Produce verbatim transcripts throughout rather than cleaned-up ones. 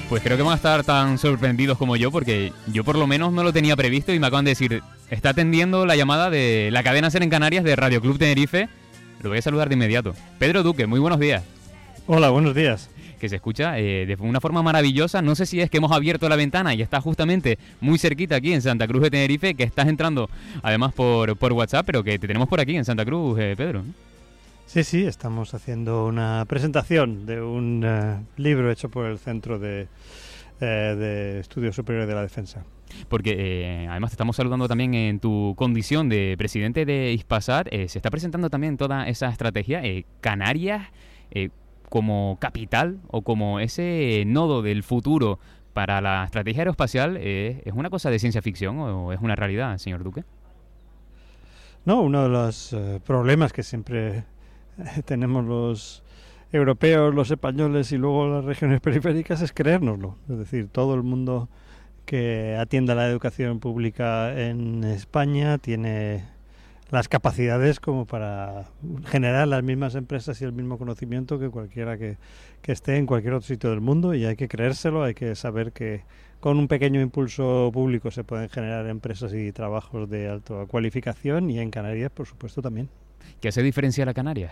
Pues creo que van a estar tan sorprendidos como yo, porque yo por lo menos no lo tenía previsto y me acaban de decir, está atendiendo la llamada de la cadena SER en Canarias de Radio Club Tenerife. Lo voy a saludar de inmediato. Pedro Duque, muy buenos días. Hola, buenos días. Que se escucha eh, de una forma maravillosa. No sé si es que hemos abierto la ventana y está justamente muy cerquita aquí en Santa Cruz de Tenerife, que estás entrando además por, por WhatsApp, pero que te tenemos por aquí en Santa Cruz, eh, Pedro. Sí, sí, estamos haciendo una presentación de un uh, libro hecho por el Centro de, uh, de Estudios Superiores de la Defensa. Porque eh, además te estamos saludando también en tu condición de presidente de Hispasat. Eh, se está presentando también toda esa estrategia. Eh, Canarias eh, como capital o como ese nodo del futuro para la estrategia aeroespacial, eh, ¿es una cosa de ciencia ficción o es una realidad, señor Duque? No, uno de los uh, problemas que siempre tenemos los europeos, los españoles y luego las regiones periféricas es creérnoslo. Es decir, todo el mundo que atienda la educación pública en España tiene las capacidades como para generar las mismas empresas y el mismo conocimiento que cualquiera que, que esté en cualquier otro sitio del mundo, y hay que creérselo, hay que saber que con un pequeño impulso público se pueden generar empresas y trabajos de alta cualificación, y en Canarias, por supuesto, también. ¿Qué hace diferenciar a Canarias?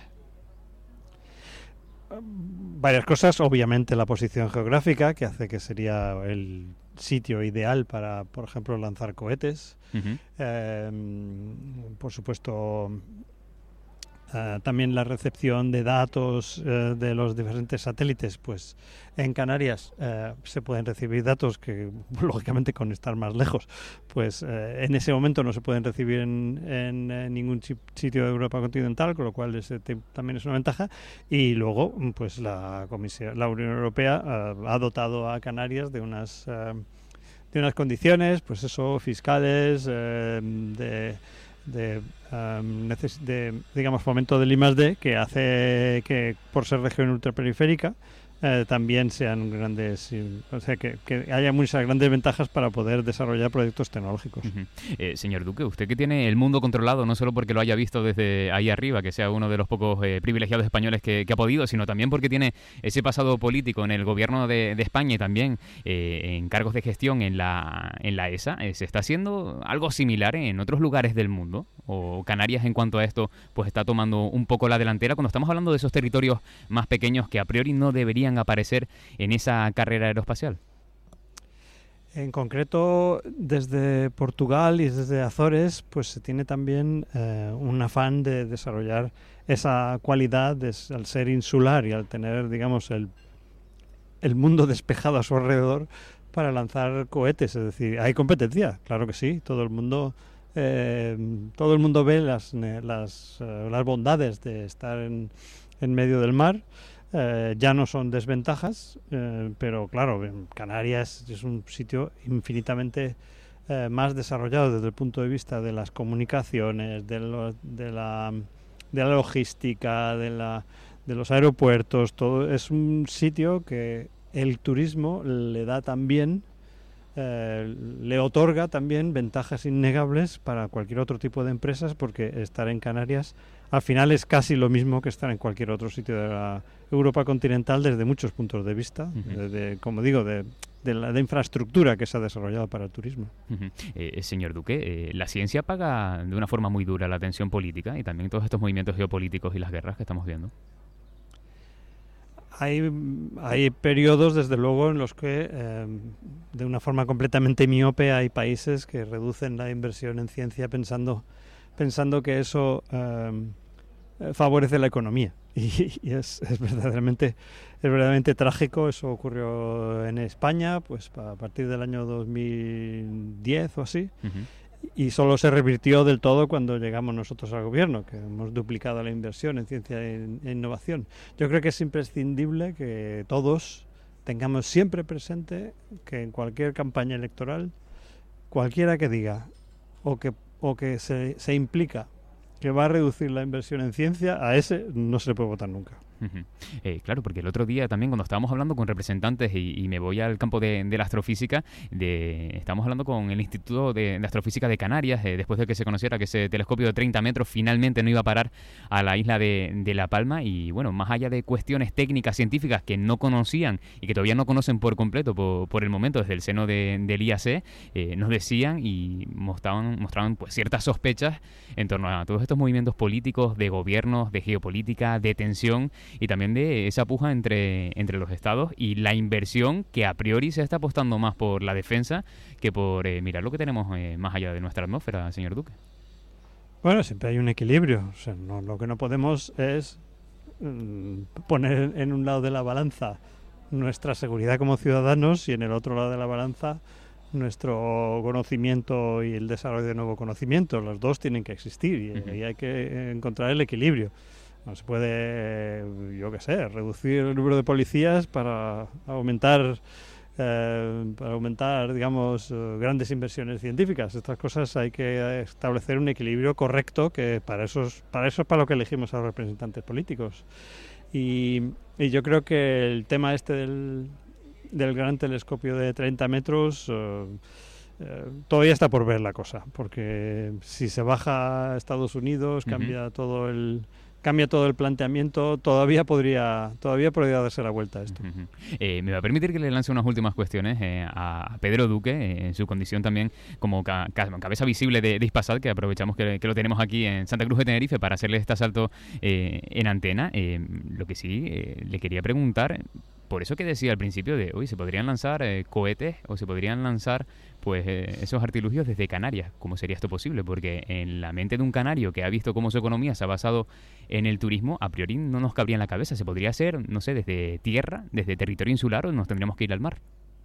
Varias cosas, obviamente la posición geográfica, que hace que sería el sitio ideal para, por ejemplo, lanzar cohetes. Uh-huh. Eh, por supuesto, eh, también la recepción de datos eh, de los diferentes satélites. Pues en Canarias eh, se pueden recibir datos que, lógicamente, con estar más lejos, pues eh, en ese momento no se pueden recibir en, en, en ningún sitio de Europa continental, con lo cual ese te, también es una ventaja. Y luego, pues la Comisión, la Unión Europea eh, ha dotado a Canarias de unas eh, de unas condiciones, pues eso, fiscales, eh, de de, um, neces- de digamos fomento del I más D, que hace que, por ser región ultraperiférica, Eh, también sean grandes, o sea, que, que haya muchas grandes ventajas para poder desarrollar proyectos tecnológicos. Uh-huh. Eh, señor Duque, usted que tiene el mundo controlado, no solo porque lo haya visto desde ahí arriba, que sea uno de los pocos eh, privilegiados españoles que, que ha podido, sino también porque tiene ese pasado político en el gobierno de, de España y también eh, en cargos de gestión en la, en la E S A, eh, ¿se está haciendo algo similar en otros lugares del mundo? ¿O Canarias, en cuanto a esto, pues está tomando un poco la delantera cuando estamos hablando de esos territorios más pequeños que a priori no deberían aparecer en esa carrera aeroespacial? En concreto, desde Portugal y desde Azores, pues se tiene también eh, un afán de desarrollar esa cualidad de, al ser insular y al tener, digamos, el, el mundo despejado a su alrededor para lanzar cohetes. Es decir, hay competencia, claro que sí, todo el mundo eh, todo el mundo ve las, las, uh, las bondades de estar en, en medio del mar. Eh, ya no son desventajas, eh, pero claro, Canarias es un sitio infinitamente eh, más desarrollado desde el punto de vista de las comunicaciones, de, lo, de, la, de la logística, de, la, de los aeropuertos. Todo es un sitio que el turismo le da también, eh, le otorga también ventajas innegables para cualquier otro tipo de empresas, porque estar en Canarias al final es casi lo mismo que estar en cualquier otro sitio de la Europa continental desde muchos puntos de vista, uh-huh. de, de, como digo, de, de la de infraestructura que se ha desarrollado para el turismo. Uh-huh. Eh, señor Duque, eh, la ciencia paga de una forma muy dura la tensión política y también todos estos movimientos geopolíticos y las guerras que estamos viendo. Hay, hay periodos, desde luego, en los que eh, de una forma completamente miope hay países que reducen la inversión en ciencia pensando, pensando que eso eh, favorece la economía. Y, y es, es verdaderamente es verdaderamente trágico. Eso ocurrió en España, pues a partir del año dos mil diez o así. Uh-huh. Y solo se revirtió del todo cuando llegamos nosotros al gobierno, que hemos duplicado la inversión en ciencia e innovación. Yo creo que es imprescindible que todos tengamos siempre presente que en cualquier campaña electoral, cualquiera que diga o que, o que se, se implica que va a reducir la inversión en ciencia, a ese no se le puede votar nunca. Uh-huh. Eh, claro, porque el otro día también cuando estábamos hablando con representantes y, y me voy al campo de, de la astrofísica, de, estábamos hablando con el Instituto de, de Astrofísica de Canarias, eh, después de que se conociera que ese telescopio de treinta metros finalmente no iba a parar a la isla de, de La Palma y bueno, más allá de cuestiones técnicas, científicas que no conocían y que todavía no conocen por completo por, por el momento desde el seno de, del I A C, eh, nos decían y mostraban, mostraban pues ciertas sospechas en torno a todos estos movimientos políticos, de gobiernos, de geopolítica, de tensión y también de esa puja entre, entre los estados y la inversión que a priori se está apostando más por la defensa que por eh, mirar lo que tenemos eh, más allá de nuestra atmósfera, señor Duque. Bueno, siempre hay un equilibrio. O sea, no, lo que no podemos es mm, poner en un lado de la balanza nuestra seguridad como ciudadanos y en el otro lado de la balanza nuestro conocimiento y el desarrollo de nuevo conocimiento. Los dos tienen que existir y uh-huh. ahí hay que encontrar el equilibrio. No se puede, yo qué sé, reducir el número de policías para aumentar, eh, para aumentar, digamos, grandes inversiones científicas. Estas cosas hay que establecer un equilibrio correcto, que para eso es para, eso es para lo que elegimos a los representantes políticos. Y, y yo creo que el tema este del, del gran telescopio de treinta metros... Eh, Eh, todavía está por ver la cosa, porque si se baja a Estados Unidos, cambia uh-huh. todo el cambia todo el planteamiento, todavía podría todavía podría darse la vuelta a esto. Uh-huh. Eh, me va a permitir que le lance unas últimas cuestiones eh, a Pedro Duque, eh, en su condición también como ca- ca- cabeza visible de, de Hispasat, que aprovechamos que, que lo tenemos aquí en Santa Cruz de Tenerife para hacerle este asalto eh, en antena. Eh, lo que sí, eh, le quería preguntar, por eso que decía al principio de, uy, se podrían lanzar eh, cohetes o se podrían lanzar pues eh, esos artilugios desde Canarias. ¿Cómo sería esto posible? Porque en la mente de un canario que ha visto cómo su economía se ha basado en el turismo, a priori no nos cabría en la cabeza. ¿Se podría hacer, no sé, desde tierra, desde territorio insular o nos tendríamos que ir al mar?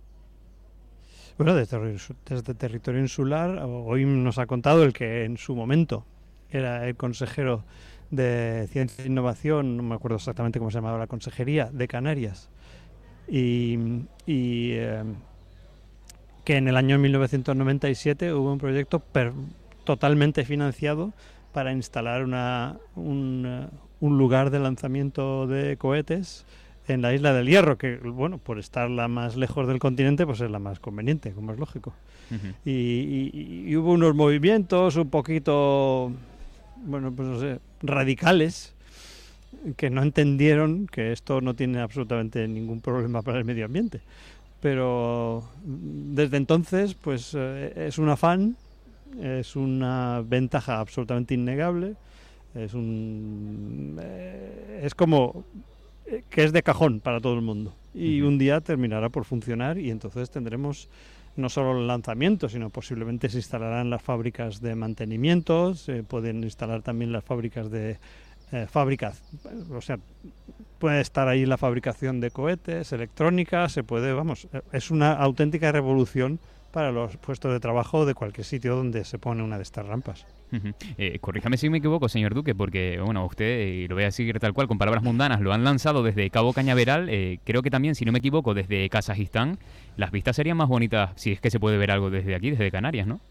Bueno, desde, desde territorio insular, hoy nos ha contado el que en su momento era el consejero de Ciencia e Innovación, no me acuerdo exactamente cómo se llamaba la consejería, de Canarias, y... y eh, que en el año mil novecientos noventa y siete hubo un proyecto per, totalmente financiado para instalar una, un, un lugar de lanzamiento de cohetes en la isla del Hierro, que, bueno, por estar la más lejos del continente, pues es la más conveniente, como es lógico. Uh-huh. Y, y, y hubo unos movimientos un poquito, bueno, pues no sé, radicales, que no entendieron que esto no tiene absolutamente ningún problema para el medio ambiente. Pero desde entonces pues eh, es un afán, es una ventaja absolutamente innegable, es un eh, es como eh, que es de cajón para todo el mundo y uh-huh. un día terminará por funcionar y entonces tendremos no solo el lanzamiento, sino posiblemente se instalarán las fábricas de mantenimiento, se pueden instalar también las fábricas de eh, fábricas, o sea, puede estar ahí la fabricación de cohetes, electrónica, se puede, vamos, es una auténtica revolución para los puestos de trabajo de cualquier sitio donde se pone una de estas rampas. Uh-huh. Eh, corríjame si me equivoco, señor Duque, porque, bueno, usted, y lo voy a seguir tal cual, con palabras mundanas, lo han lanzado desde Cabo Cañaveral, eh, creo que también, si no me equivoco, desde Kazajistán. Las vistas serían más bonitas si es que se puede ver algo desde aquí, desde Canarias, ¿no?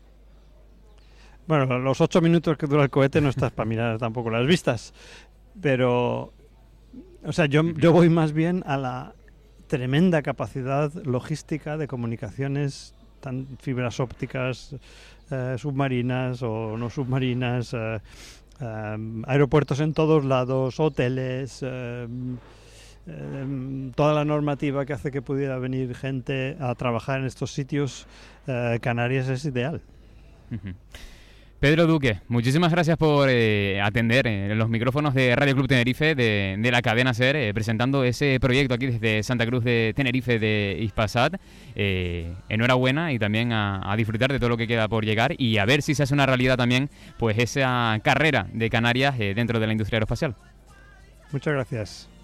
Bueno, los ocho minutos que dura el cohete no estás para mirar tampoco las vistas, pero... O sea, yo, yo voy más bien a la tremenda capacidad logística de comunicaciones, tan fibras ópticas, eh, submarinas o no submarinas, eh, eh, aeropuertos en todos lados, hoteles, eh, eh, toda la normativa que hace que pudiera venir gente a trabajar en estos sitios. eh, Canarias es ideal. Uh-huh. Pedro Duque, muchísimas gracias por eh, atender eh, los micrófonos de Radio Club Tenerife, de, de la cadena SER, eh, presentando ese proyecto aquí desde Santa Cruz de Tenerife de Hispasat. Eh, enhorabuena y también a, a disfrutar de todo lo que queda por llegar y a ver si se hace una realidad también pues esa carrera de Canarias eh, dentro de la industria aeroespacial. Muchas gracias.